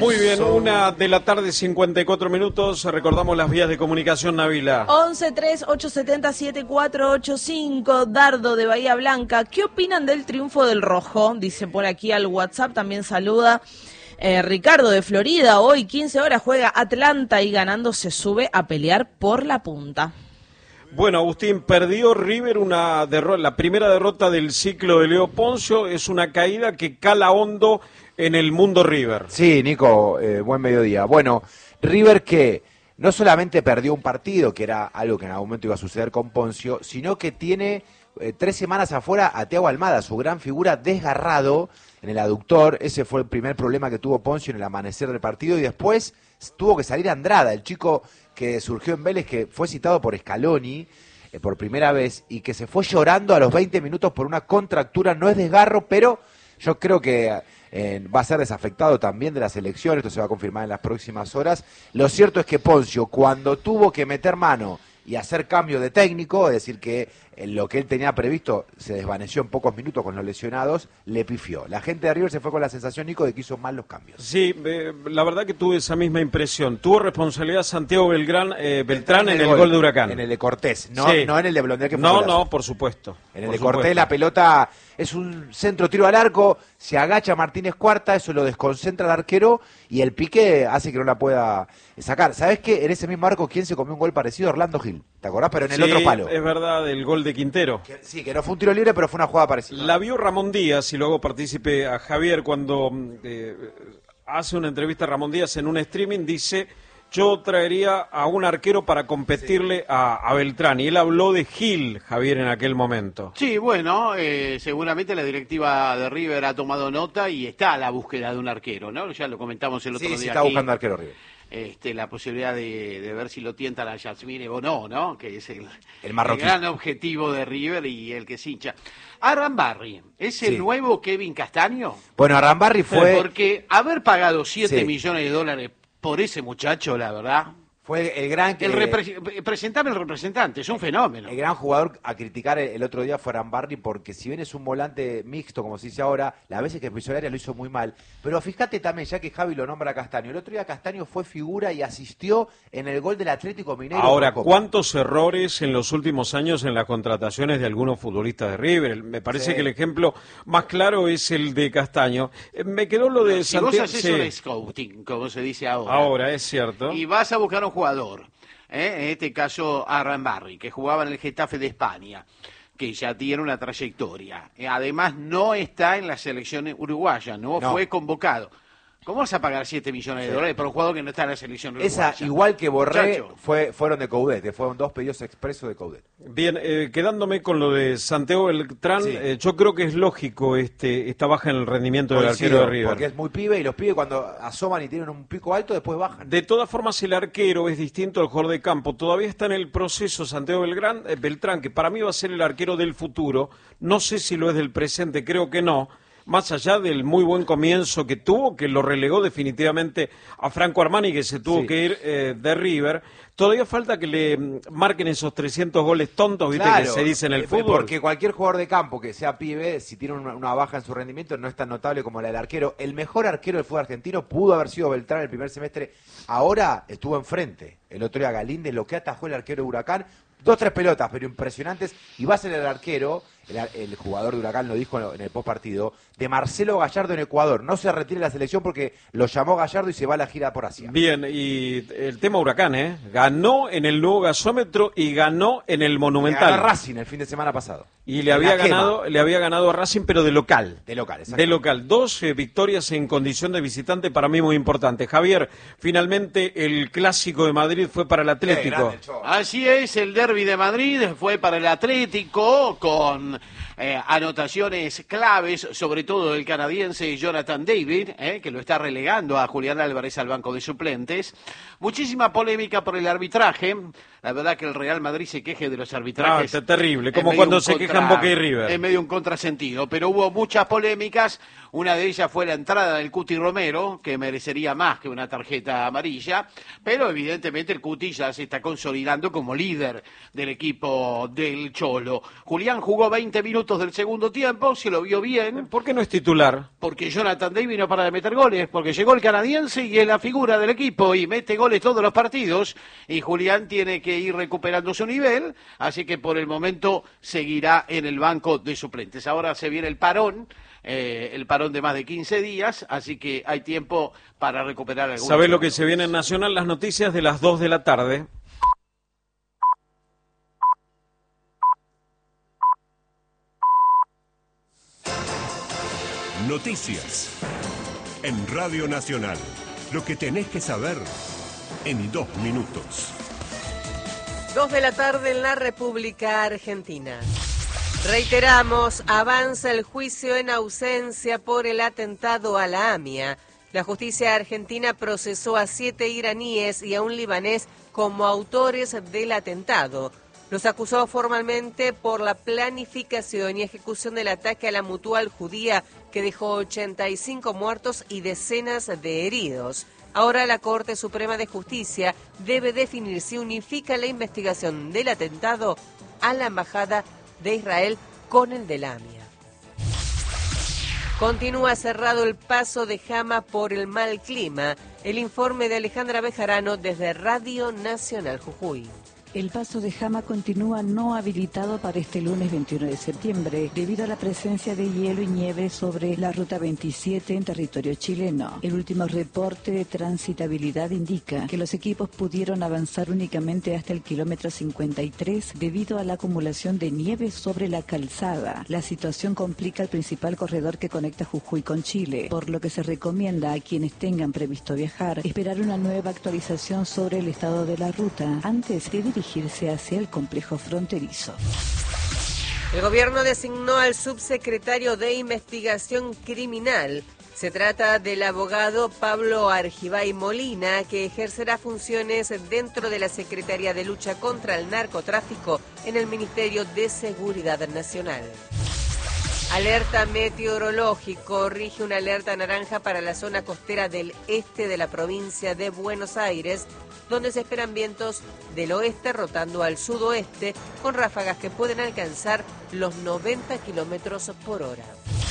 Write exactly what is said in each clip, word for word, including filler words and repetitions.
Muy bien, una de la tarde, cincuenta y cuatro minutos. Recordamos las vías de comunicación, Nabila. once tres ocho siete cero siete cuatro ocho cinco. Dardo de Bahía Blanca. ¿Qué opinan del triunfo del Rojo? Dice por aquí al WhatsApp, también saluda. Eh, Ricardo de Florida, hoy quince horas juega Atlanta y ganando se sube a pelear por la punta. Bueno, Agustín, perdió River una derrota, la primera derrota del ciclo de Leo Poncio. Es una caída que cala hondo en el mundo River. Sí, Nico, eh, buen mediodía. Bueno, River que no solamente perdió un partido, que era algo que en algún momento iba a suceder con Poncio, sino que tiene eh, tres semanas afuera a Thiago Almada, su gran figura, desgarrado en el aductor. Ese fue el primer problema que tuvo Poncio en el amanecer del partido, y después tuvo que salir Andrada, el chico que surgió en Vélez, que fue citado por Scaloni eh, por primera vez, y que se fue llorando a los veinte minutos por una contractura. No es desgarro, pero yo creo que eh, va a ser desafectado también de la selección. Esto se va a confirmar en las próximas horas. Lo cierto es que Poncio, cuando tuvo que meter mano y hacer cambio de técnico, es decir, que eh, lo que él tenía previsto se desvaneció en pocos minutos con los lesionados, le pifió. La gente de River se fue con la sensación, Nico, de que hizo mal los cambios. Sí, eh, la verdad que tuve esa misma impresión. Tuvo responsabilidad Santiago Belgrán, eh, Beltrán en el, en el gol, gol de Huracán. En el de Cortés, no, sí. no en el de Blondel, que fue No, golazo. no, por supuesto. En el por de supuesto. Cortés la pelota es un centro tiro al arco, se agacha Martínez Cuarta, eso lo desconcentra al arquero y el pique hace que no la pueda sacar. ¿Sabés qué? En ese mismo arco, ¿quién se comió un gol parecido? Orlando Gil, ¿te acordás? Pero en el sí, otro palo. Es verdad, el gol de Quintero. Que, sí, que no fue un tiro libre, pero fue una jugada parecida. La vio Ramón Díaz, y luego partícipe a Javier cuando eh, hace una entrevista a Ramón Díaz en un streaming, dice: yo traería a un arquero para competirle sí. a, a Beltrán. Y él habló de Gil, Javier, en aquel momento. Sí, bueno, eh, seguramente la directiva de River ha tomado nota y está a la búsqueda de un arquero, ¿no? Ya lo comentamos el otro sí, día. Sí, está aquí. buscando arquero River. Este, la posibilidad de, de ver si lo tientan a Yasmine o no, ¿no? Que es el, el, el gran objetivo de River y el que se hincha. Arambarri, ¿es el sí. nuevo Kevin Castaño? Bueno, Arambarri fue... Porque haber pagado siete sí. millones de dólares por ese muchacho, la verdad... Fue el gran... El repre presentame el representante, es un fenómeno. El gran jugador a criticar el, el otro día fue Arambarri, porque si bien es un volante mixto, como se dice ahora, las veces que pisó el área lo hizo muy mal. Pero fíjate también, ya que Javi lo nombra a Castaño, el otro día Castaño fue figura y asistió en el gol del Atlético Mineiro. Ahora, ¿cuántos errores en los últimos años en las contrataciones de algunos futbolistas de River? Me parece sí. que el ejemplo más claro es el de Castaño. Me quedó lo de si Santiago... vos haces sí. un scouting, como se dice ahora. Ahora, es cierto. Y vas a buscar un jugador, ¿eh? En este caso Arambarri, que jugaba en el Getafe de España, que ya tiene una trayectoria. Además, no está en la selección uruguaya, no, no. fue convocado. ¿Cómo vas a pagar siete millones de sí. dólares por un jugador que no está en la selección uruguaya? Esa, igual que Borré, fue, fueron de Coudet, fueron dos pedidos expresos de Coudet. Bien, eh, quedándome con lo de Santiago Beltrán, sí. eh, yo creo que es lógico este esta baja en el rendimiento del arquero de River. Porque es muy pibe, y los pibes cuando asoman y tienen un pico alto, después bajan. De todas formas, el arquero es distinto al jugador de campo. Todavía está en el proceso Santiago Belgrán, eh, Beltrán, que para mí va a ser el arquero del futuro. No sé si lo es del presente, creo que no. Más allá del muy buen comienzo que tuvo, que lo relegó definitivamente a Franco Armani, que se tuvo sí. que ir eh, de River, todavía falta que le marquen esos trescientos goles tontos, ¿viste? Claro, que se dice en el eh, fútbol. Porque cualquier jugador de campo que sea pibe, si tiene una, una baja en su rendimiento, no es tan notable como la del arquero. El mejor arquero del fútbol argentino pudo haber sido Beltrán el primer semestre. Ahora estuvo enfrente. El otro día Galíndez, lo que atajó el arquero de Huracán. Dos, tres pelotas, pero impresionantes. Y va a ser el arquero, el, el jugador de Huracán lo dijo en el postpartido, de Marcelo Gallardo en Ecuador. No se retire la selección porque lo llamó Gallardo y se va a la gira por Asia. Bien, y el tema Huracán, ¿eh? Ganó en el nuevo gasómetro y ganó en el Monumental. Ganó a Racing el fin de semana pasado. Y le había ganado, le había ganado a Racing, pero de local. De local, De local. Dos eh, victorias en condición de visitante, para mí muy importante. Javier, finalmente el clásico de Madrid fue para el Atlético. Así es, el derbi de Madrid fue para el Atlético con eh, anotaciones claves, sobre todo del canadiense Jonathan David, eh, que lo está relegando a Julián Álvarez al banco de suplentes. Muchísima polémica por el arbitraje. La verdad que el Real Madrid se queje de los arbitrajes. Ah, está terrible, como cuando se contra, quejan Boca y River. En medio un contrasentido, pero hubo muchas polémicas. Una de ellas fue la entrada del Cuti Romero, que merecería más que una tarjeta amarilla, pero evidentemente el Cuti ya se está consolidando como líder del equipo del Cholo. Julián jugó veinte veinte minutos del segundo tiempo, se lo vio bien. ¿Por qué no es titular? Porque Jonathan David no para de meter goles, porque llegó el canadiense y es la figura del equipo y mete goles todos los partidos, y Julián tiene que ir recuperando su nivel, así que por el momento seguirá en el banco de suplentes. Ahora se viene el parón, eh, el parón de más de quince días, así que hay tiempo para recuperar algunos. ¿Sabés lo que se viene en Nacional? Las noticias de las dos de la tarde. Noticias en Radio Nacional. Lo que tenés que saber en dos minutos. Dos de la tarde en la República Argentina. Reiteramos, avanza el juicio en ausencia por el atentado a la AMIA. La justicia argentina procesó a siete iraníes y a un libanés como autores del atentado. Los acusó formalmente por la planificación y ejecución del ataque a la Mutual Judía, que dejó ochenta y cinco muertos y decenas de heridos. Ahora la Corte Suprema de Justicia debe definir si unifica la investigación del atentado a la Embajada de Israel con el de la AMIA. Continúa cerrado el paso de Jama por el mal clima. El informe de Alejandra Bejarano desde Radio Nacional Jujuy. El paso de Jama continúa no habilitado para este lunes veintiuno de septiembre, debido a la presencia de hielo y nieve sobre la ruta veintisiete en territorio chileno. El último reporte de transitabilidad indica que los equipos pudieron avanzar únicamente hasta el kilómetro cincuenta y tres debido a la acumulación de nieve sobre la calzada. La situación complica el principal corredor que conecta Jujuy con Chile, por lo que se recomienda a quienes tengan previsto viajar esperar una nueva actualización sobre el estado de la ruta antes de dirigirse dirigirse hacia el complejo fronterizo. El gobierno designó al subsecretario de Investigación Criminal. Se trata del abogado Pablo Argibay Molina, que ejercerá funciones dentro de la Secretaría de Lucha contra el Narcotráfico en el Ministerio de Seguridad Nacional. Alerta meteorológico, rige una alerta naranja para la zona costera del este de la provincia de Buenos Aires, donde se esperan vientos del oeste rotando al sudoeste, con ráfagas que pueden alcanzar los noventa kilómetros por hora.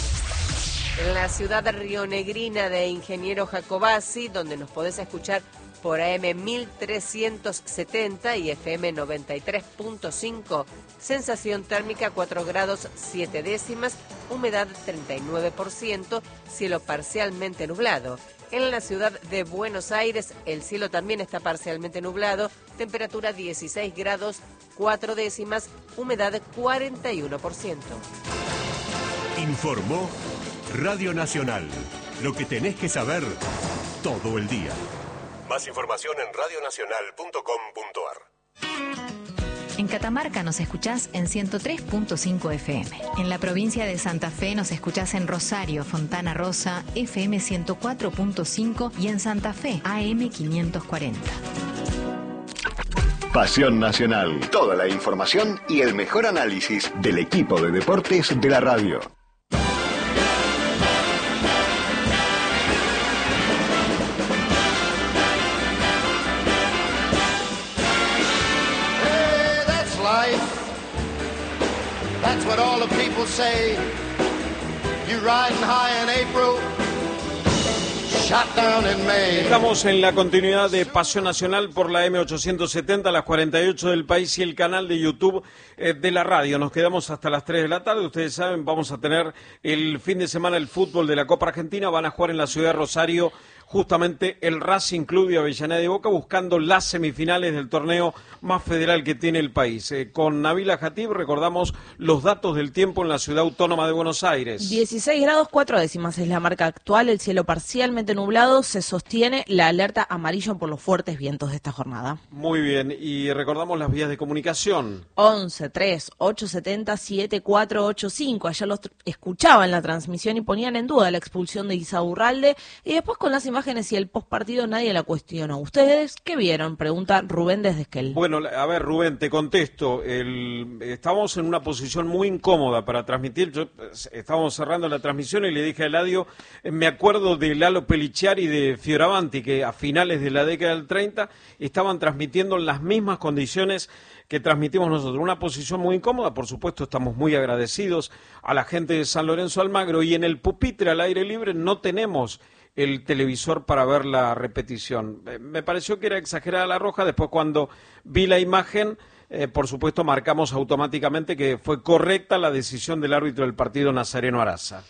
En la ciudad rionegrina de Ingeniero Jacobasi, donde nos podés escuchar por A M mil trescientos setenta y F M noventa y tres punto cinco, sensación térmica cuatro grados siete décimas, humedad treinta y nueve por ciento, cielo parcialmente nublado. En la ciudad de Buenos Aires el cielo también está parcialmente nublado, temperatura dieciséis grados cuatro décimas, humedad cuarenta y uno por ciento. Informó Radio Nacional. Lo que tenés que saber todo el día. Más información en radio nacional punto com punto a r. En Catamarca nos escuchás en ciento tres punto cinco F M. En la provincia de Santa Fe nos escuchás en Rosario, Fontana Rosa, F M ciento cuatro punto cinco y en Santa Fe, A M quinientos cuarenta. Pasión Nacional. Toda la información y el mejor análisis del equipo de deportes de la radio. That's what all the people say. You riding high in April, shot down in May. Estamos en la continuidad de Pasión Nacional por la M ochocientos setenta, las cuarenta y ocho del país y el canal de YouTube eh, de la radio. Nos quedamos hasta las tres de la tarde. Ustedes saben, vamos a tener el fin de semana el fútbol de la Copa Argentina. Van a jugar en la ciudad de Rosario justamente el Racing Club de Avellaneda y Boca, buscando las semifinales del torneo más federal que tiene el país. Eh, con Nabila Jatib recordamos los datos del tiempo en la ciudad autónoma de Buenos Aires. dieciséis grados cuatro décimas es la marca actual, el cielo parcialmente nublado, se sostiene la alerta amarillo por los fuertes vientos de esta jornada. Muy bien, y recordamos las vías de comunicación. once, tres, ocho setenta, siete cuatro ocho cinco, ayer los escuchaban la transmisión y ponían en duda la expulsión de Isaurralde, y después con las imágenes imágenes y el postpartido nadie la cuestionó. ¿Ustedes qué vieron? Pregunta Rubén desde Esquel. Bueno, a ver, Rubén, te contesto. El, estábamos en una posición muy incómoda para transmitir. Yo, estábamos cerrando la transmisión y le dije a Eladio, eh, me acuerdo de Lalo Peliciari y de Fioravanti, que a finales de la década del treinta estaban transmitiendo en las mismas condiciones que transmitimos nosotros. Una posición muy incómoda, por supuesto, estamos muy agradecidos a la gente de San Lorenzo Almagro, y en el pupitre al aire libre no tenemos el televisor para ver la repetición. Eh, me pareció que era exagerada la roja. Después, cuando vi la imagen, eh, por supuesto, marcamos automáticamente que fue correcta la decisión del árbitro del partido, Nazareno Araza.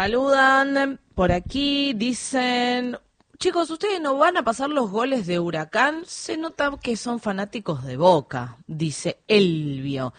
Saludan por aquí, dicen... Chicos, ¿ustedes no van a pasar los goles de Huracán? Se nota que son fanáticos de Boca, dice Elvio.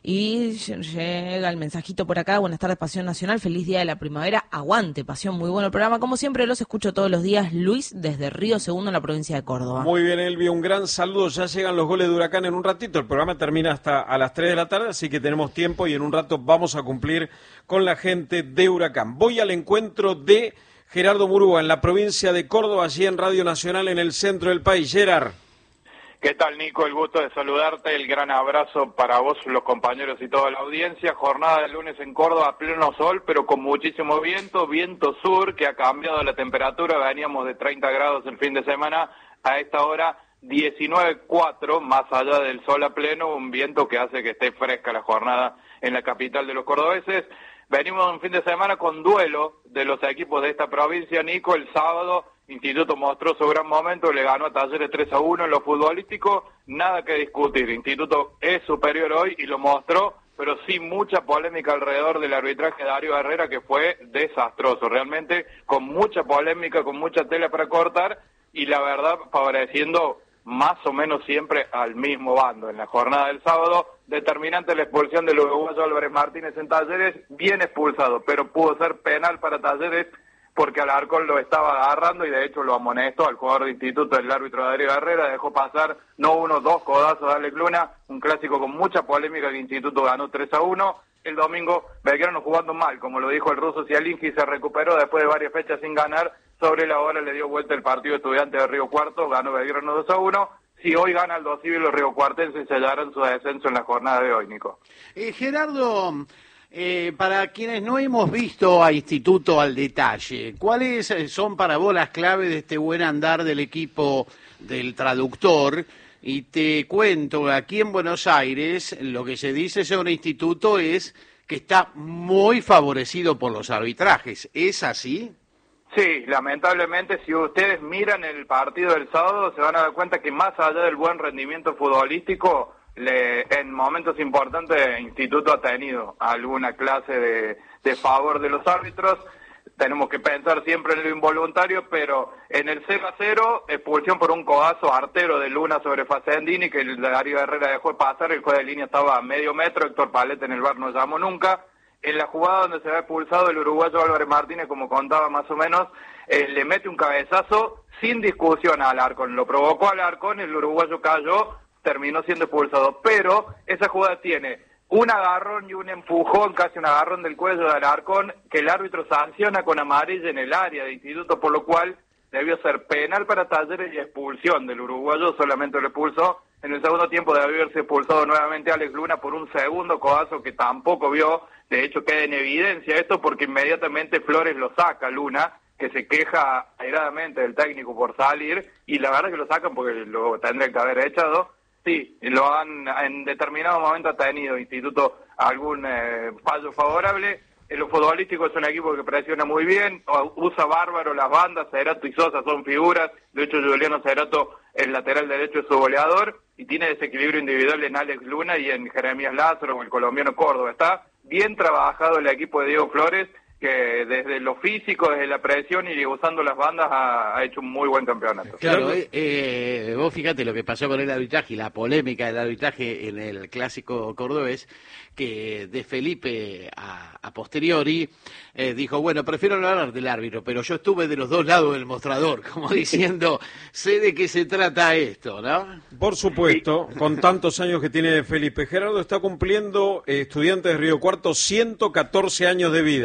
Y llega el mensajito por acá. Buenas tardes, Pasión Nacional. Feliz día de la primavera. Aguante, Pasión. Muy bueno el programa. Como siempre, los escucho todos los días. Luis, desde Río Segundo, en la provincia de Córdoba. Muy bien, Elvio. Un gran saludo. Ya llegan los goles de Huracán en un ratito. El programa termina hasta a las tres de la tarde, así que tenemos tiempo y en un rato vamos a cumplir con la gente de Huracán. Voy al encuentro de Gerardo Murúa en la provincia de Córdoba, allí en Radio Nacional, en el centro del país. Gerard. ¿Qué tal, Nico? El gusto de saludarte, el gran abrazo para vos, los compañeros y toda la audiencia. Jornada de lunes en Córdoba, pleno sol, pero con muchísimo viento, viento sur, que ha cambiado la temperatura. Veníamos de treinta grados el fin de semana, a esta hora diecinueve coma cuatro, más allá del sol a pleno, un viento que hace que esté fresca la jornada en la capital de los cordobeses. Venimos un fin de semana con duelo de los equipos de esta provincia, Nico. El sábado, Instituto mostró su gran momento, le ganó a Talleres tres a uno en lo futbolístico, nada que discutir. Instituto es superior hoy y lo mostró, pero sí mucha polémica alrededor del arbitraje de Darío Herrera, que fue desastroso, realmente con mucha polémica, con mucha tela para cortar, y la verdad favoreciendo más o menos siempre al mismo bando. En la jornada del sábado, determinante la expulsión del uruguayo Álvarez Martínez en Talleres, bien expulsado, pero pudo ser penal para Talleres porque Alarcón lo estaba agarrando y de hecho lo amonestó al jugador de Instituto, el árbitro Darío Herrera, dejó pasar no uno, dos codazos de Alex Luna, un clásico con mucha polémica que Instituto ganó tres a uno. El domingo, Belgrano jugando mal, como lo dijo el ruso Cialinski, se recuperó después de varias fechas sin ganar. Sobre la hora le dio vuelta el partido Estudiante de Río Cuarto, ganó Belgrano dos a uno. Si hoy gana el Dos Civil, los riocuartenses sellarán su descenso en la jornada de hoy, Nico. Eh, Gerardo, eh, para quienes no hemos visto a Instituto al detalle, ¿cuáles son para vos las claves de este buen andar del equipo del traductor? Y te cuento, aquí en Buenos Aires, lo que se dice sobre Instituto es que está muy favorecido por los arbitrajes. ¿Es así? Sí, lamentablemente, si ustedes miran el partido del sábado, se van a dar cuenta que más allá del buen rendimiento futbolístico, le, en momentos importantes Instituto ha tenido alguna clase de, de favor de los árbitros. Tenemos que pensar siempre en lo involuntario, pero en el cero a cero, expulsión por un codazo artero de Luna sobre Facendini, que el Darío Herrera dejó pasar, el juez de línea estaba a medio metro, Héctor Paleta en el V A R no llamó nunca. En la jugada donde se ve expulsado el uruguayo Álvarez Martínez, como contaba más o menos, eh, le mete un cabezazo sin discusión a Alarcón. Lo provocó a Alarcón, el uruguayo cayó, terminó siendo expulsado. Pero esa jugada tiene un agarrón y un empujón, casi un agarrón del cuello de Alarcón, que el árbitro sanciona con amarilla en el área de Instituto, por lo cual debió ser penal para Talleres y expulsión del uruguayo, solamente lo expulsó. En el segundo tiempo debe haberse expulsado nuevamente a Alex Luna por un segundo codazo que tampoco vio. De hecho, queda en evidencia esto porque inmediatamente Flores lo saca, Luna, que se queja airadamente del técnico por salir, y la verdad que lo sacan porque lo tendrían que haber echado. Sí, lo han en determinado momento ha tenido Instituto algún eh, fallo favorable. En lo futbolístico es un equipo que presiona muy bien, usa bárbaro las bandas, Cerato y Sosa son figuras, de hecho Juliano Cerato, el lateral derecho, es su goleador, y tiene desequilibrio individual en Alex Luna y en Jeremías Lázaro, o el colombiano Córdoba. Está bien trabajado el equipo de Diego Flores, que desde lo físico, desde la presión y usando las bandas ha, ha hecho un muy buen campeonato. Claro, eh, eh, vos fíjate lo que pasó con el arbitraje y la polémica del arbitraje en el clásico cordobés, que de Felipe a, a posteriori eh, dijo, bueno, prefiero no hablar del árbitro, pero yo estuve de los dos lados del mostrador, como diciendo, sé de qué se trata esto, ¿no? Por supuesto, con tantos años que tiene Felipe. Gerardo está cumpliendo, eh, estudiante de Río Cuarto, ciento catorce años de vida.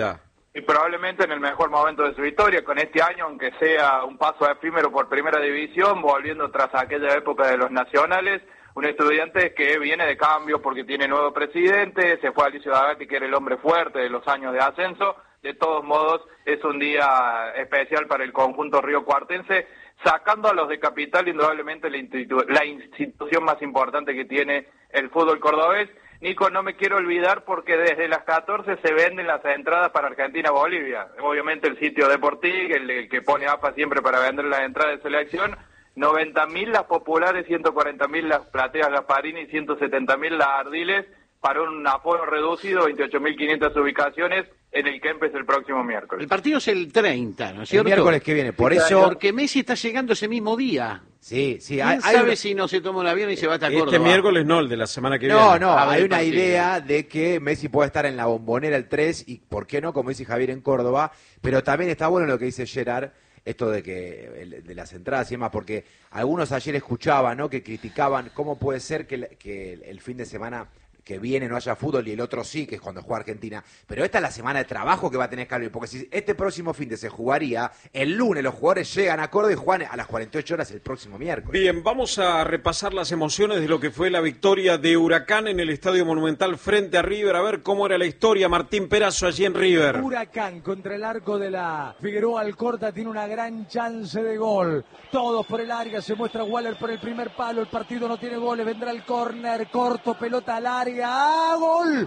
y probablemente en el mejor momento de su historia, con este año, aunque sea un paso efímero por primera división, volviendo tras aquella época de los nacionales, un estudiante que viene de cambio porque tiene nuevo presidente, se fue Alicio D'Agati, que era el hombre fuerte de los años de ascenso. De todos modos, es un día especial para el conjunto riocuartense, sacando a los de Capital, indudablemente la, institu- la institución más importante que tiene el fútbol cordobés. Nico, no me quiero olvidar porque desde las catorce se venden las entradas para Argentina-Bolivia. Obviamente el sitio Deportig, el, el que pone A F A siempre para vender las entradas de selección, noventa mil las populares, ciento cuarenta mil las plateas Gasparini y ciento setenta mil las Ardiles, para un aforo reducido, veintiocho mil quinientas ubicaciones en el Kempes el próximo miércoles. El partido es el treinta, ¿no es cierto? El miércoles que viene, por Sí, eso... Porque Messi está llegando ese mismo día. Sí, sí. ¿Quién Hay, hay sabe una- si no se toma un avión y se va hasta Este Córdoba? miércoles no, el de la semana que No, viene. no, A ver hay el una partido. idea de que Messi puede estar en la Bombonera el tres y, ¿por qué no? Como dice Javier, en Córdoba, pero también está bueno lo que dice Gerard, esto de que el- de las entradas y demás, porque algunos ayer escuchaban, ¿no?, que criticaban cómo puede ser que, el- que el, el fin de semana que viene no haya fútbol y el otro sí, que es cuando juega Argentina, pero esta es la semana de trabajo que va a tener Scaloni, porque si este próximo fin de se jugaría, el lunes los jugadores llegan a Córdoba y juegan a las cuarenta y ocho horas el próximo miércoles. Bien, vamos a repasar las emociones de lo que fue la victoria de Huracán en el Estadio Monumental frente a River. A ver cómo era la historia. Martín Perazo allí en River. Huracán contra el arco de la Figueroa Alcorta tiene una gran chance de gol. Todos por el área, se muestra Waller por el primer palo. El partido no tiene goles, vendrá el córner corto, pelota al área. ¡Ah, gol!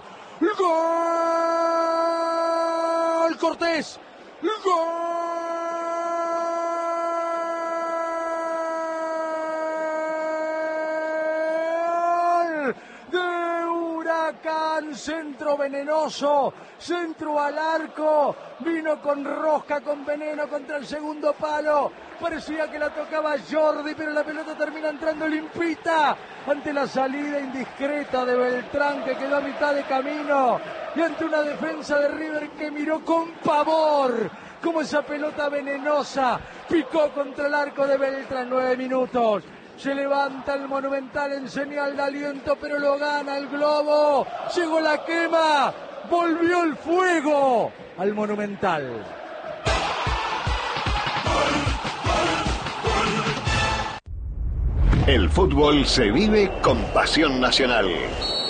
¡Gol! Cortés. ¡Gol! De Huracán, centro venenoso, centro al arco, vino con rosca, con veneno contra el segundo palo, parecía que la tocaba Jordi, pero la pelota termina entrando limpita, ante la salida indiscreta de Beltrán, que quedó a mitad de camino, y ante una defensa de River que miró con pavor, como esa pelota venenosa picó contra el arco de Beltrán. Nueve minutos. Se levanta el Monumental en señal de aliento, pero lo gana el Globo. Llegó la quema, volvió el fuego al Monumental. El fútbol se vive con pasión nacional.